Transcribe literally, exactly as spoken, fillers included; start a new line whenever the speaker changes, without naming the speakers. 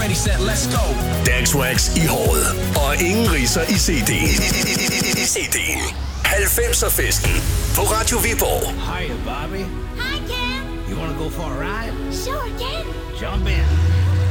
Ready, set, let's go.
Dagswax i håret. Og ingen riser i C D'en. I C D'en. halvfemser-festen på Radio Viborg.
Hiya, Bobby.
Hi, Ken.
You wanna go for a ride?
Sure, Ken.
Jump in.